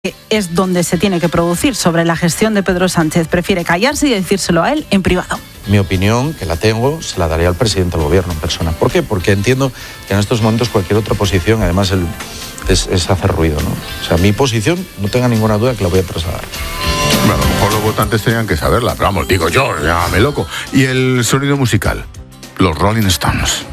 es donde se tiene que producir sobre la gestión de Pedro Sánchez. Prefiere callarse y decírselo a él en privado. Mi opinión, que la tengo, se la daría al presidente del gobierno en persona. ¿Por qué? Porque entiendo que en estos momentos cualquier otra posición, además, es hacer ruido, ¿no? O sea, mi posición, no tenga ninguna duda que la voy a trasladar. Bueno, a lo mejor los votantes tenían que saberla, pero vamos, digo yo, llámame loco. ¿Y el sonido musical? Los Rolling Stones.